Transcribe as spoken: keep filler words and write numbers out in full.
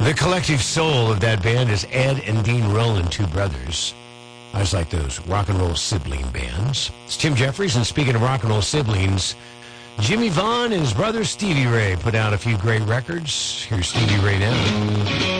The collective soul of that band is Ed and Dean Rowland, two brothers. I was like those rock and roll sibling bands. It's Tim Jeffries, and speaking of rock and roll siblings, Jimmy Vaughn and his brother Stevie Ray put out a few great records. Here's Stevie Ray now.